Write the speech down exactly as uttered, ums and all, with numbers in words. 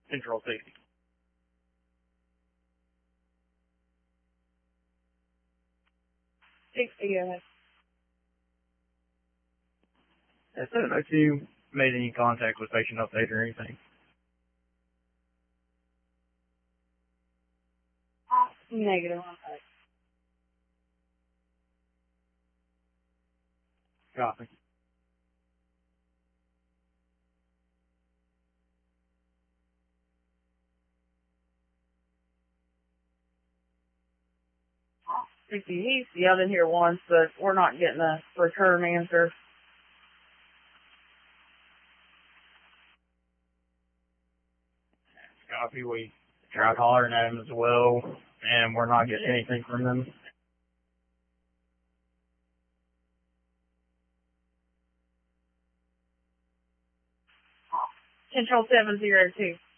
Control sixty. sixty, go ahead. I don't know if you made any contact with patient update or anything. Negative. Copy. sixty, he's yelled in here once, but we're not getting a return answer. Copy. We tried hollering at him as well, and we're not getting anything from them. Control seven zero two.